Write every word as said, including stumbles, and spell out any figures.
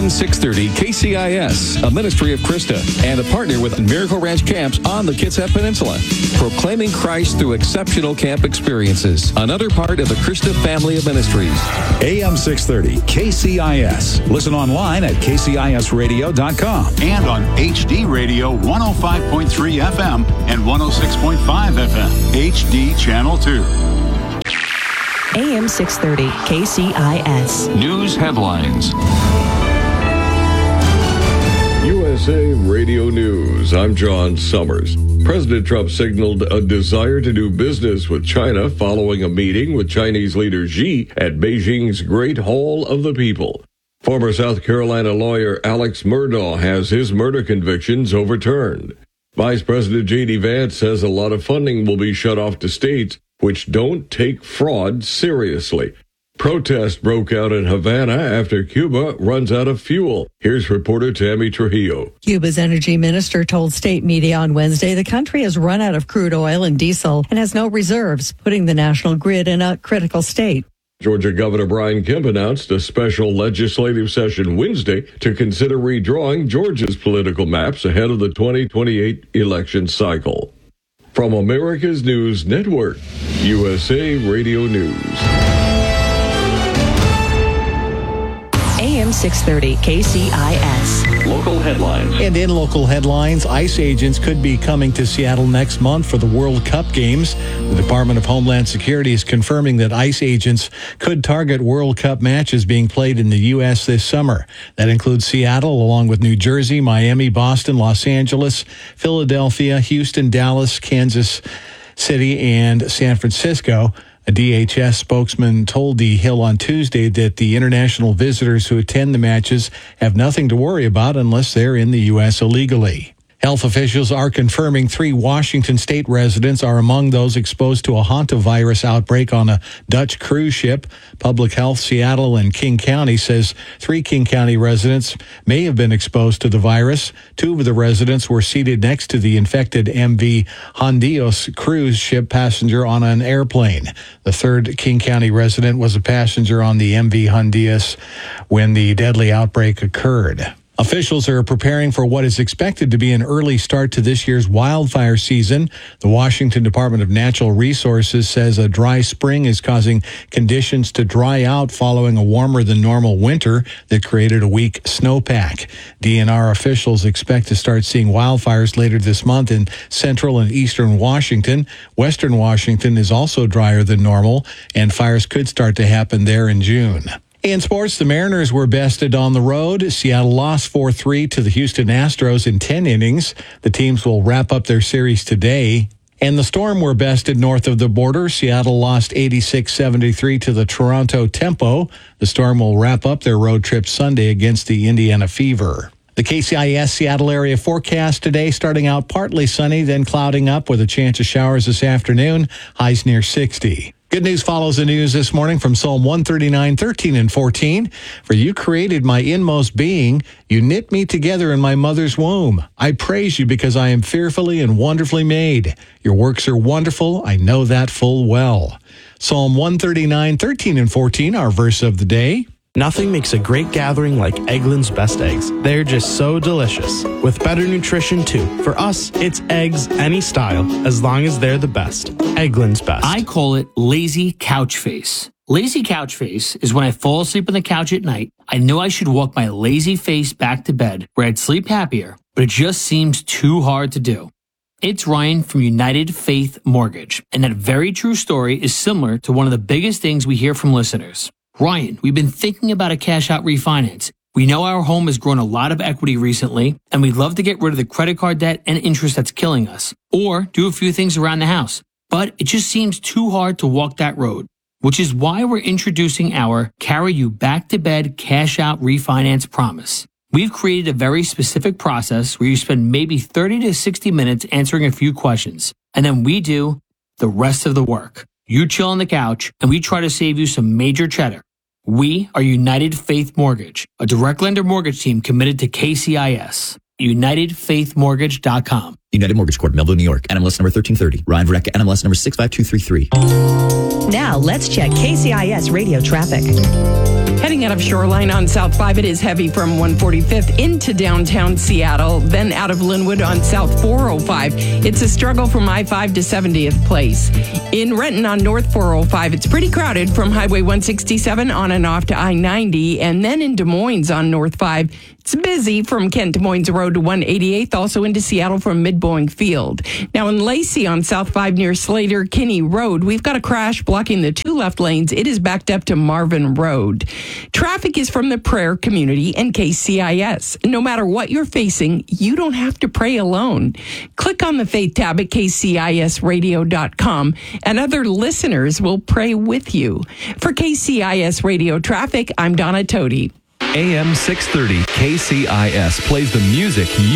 M six thirty K C I S, a ministry of Krista, and a partner with Miracle Ranch Camps on the Kitsap Peninsula. Proclaiming Christ through exceptional camp experiences. Another part of the Krista family of ministries. A M six thirty K C I S. Listen online at K C I S radio dot com. And on H D Radio one oh five point three F M and one oh six point five F M. H D Channel two. A M six thirty K C I S. News headlines. U S A Radio News. I'm John Summers. President Trump signaled a desire to do business with China following a meeting with Chinese leader Xi at Beijing's Great Hall of the People. Former South Carolina lawyer Alex Murdaugh has his murder convictions overturned. Vice President J D Vance says a lot of funding will be shut off to states which don't take fraud seriously. Protests broke out in Havana after Cuba runs out of fuel. Here's reporter Tammy Trujillo. Cuba's energy minister told state media on Wednesday the country has run out of crude oil and diesel and has no reserves, putting the national grid in a critical state. Georgia Governor Brian Kemp announced a special legislative session Wednesday to consider redrawing Georgia's political maps ahead of the twenty twenty-eight election cycle. From America's News Network, U S A Radio News. A M six thirty K C I S. Local headlines. And in local headlines, ICE agents could be coming to Seattle next month for the World Cup games. The Department of Homeland Security is confirming that ICE agents could target World Cup matches being played in the U S this summer. That includes Seattle, along with New Jersey, Miami, Boston, Los Angeles, Philadelphia, Houston, Dallas, Kansas City, and San Francisco. A D H S spokesman told The Hill on Tuesday that the international visitors who attend the matches have nothing to worry about unless they're in the U S illegally. Health officials are confirming three Washington state residents are among those exposed to a hantavirus outbreak on a Dutch cruise ship. Public Health Seattle and King County says three King County residents may have been exposed to the virus. Two of the residents were seated next to the infected M V Hondios cruise ship passenger on an airplane. The third King County resident was a passenger on the M V Hondios when the deadly outbreak occurred. Officials are preparing for what is expected to be an early start to this year's wildfire season. The Washington Department of Natural Resources says a dry spring is causing conditions to dry out following a warmer than normal winter that created a weak snowpack. D N R officials expect to start seeing wildfires later this month in central and eastern Washington. Western Washington is also drier than normal, and fires could start to happen there in June. In sports, the Mariners were bested on the road. Seattle lost four three to the Houston Astros in ten innings. The teams will wrap up their series today. And the Storm were bested north of the border. Seattle lost eighty-six seventy-three to the Toronto Tempo. The Storm will wrap up their road trip Sunday against the Indiana Fever. The K C I S Seattle area forecast today, starting out partly sunny, then clouding up with a chance of showers this afternoon. Highs near sixty. Good news follows the news this morning from Psalm one thirty-nine, thirteen and fourteen. For you created my inmost being. You knit me together in my mother's womb. I praise you because I am fearfully and wonderfully made. Your works are wonderful. I know that full well. Psalm one thirty-nine, thirteen and fourteen, our verse of the day. Nothing makes a great gathering like Eggland's Best Eggs. They're just so delicious, with better nutrition too. For us, it's eggs any style, as long as they're the best. Eggland's Best. I call it lazy couch face. Lazy couch face is when I fall asleep on the couch at night. I know I should walk my lazy face back to bed, where I'd sleep happier, but it just seems too hard to do. It's Ryan from United Faith Mortgage, and that very true story is similar to one of the biggest things we hear from listeners. Ryan, we've been thinking about a cash-out refinance. We know our home has grown a lot of equity recently, and we'd love to get rid of the credit card debt and interest that's killing us, or do a few things around the house. But it just seems too hard to walk that road, which is why we're introducing our Carry You Back to Bed Cash-Out Refinance Promise. We've created a very specific process where you spend maybe thirty to sixty minutes answering a few questions, and then we do the rest of the work. You chill on the couch, and we try to save you some major cheddar. We are United Faith Mortgage, a direct lender mortgage team committed to K C I S. United Faith Mortgage dot com. United Mortgage Corp, Melville, New York. N M L S number thirteen thirty. Ryan Verrecka, N M L S number six five two three three. Now let's check K C I S radio traffic. Heading out of Shoreline on South five, it is heavy from one forty-fifth into downtown Seattle, then out of Linwood on South four oh five. It's a struggle from I five to seventieth Place. In Renton on North four oh five, it's pretty crowded from Highway one sixty-seven on and off to I ninety, and then in Des Moines on North five, it's busy from Kent Des Moines Road to one eighty-eighth, also into Seattle from Mid-Boeing Field. Now in Lacey on South five near Slater Kinney Road, we've got a crash blocking the two left lanes. It is backed up to Marvin Road. Traffic is from the prayer community and K C I S. No matter what you're facing, you don't have to pray alone. Click on the Faith tab at K C I S radio dot com and other listeners will pray with you. For K C I S Radio Traffic, I'm Donna Toti. A M six thirty K C I S plays the music you